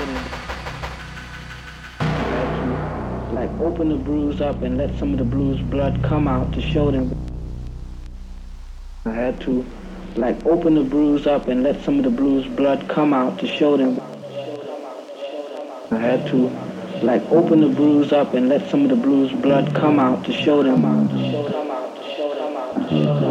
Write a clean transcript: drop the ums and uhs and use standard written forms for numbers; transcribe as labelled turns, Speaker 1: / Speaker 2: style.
Speaker 1: Like open the bruise up and let some of the bruised blood come out to show them. I had to like open the bruise up and let some of the bruised blood come out to show them. I had to like open the bruise up and let some of the bruised blood come out to show them.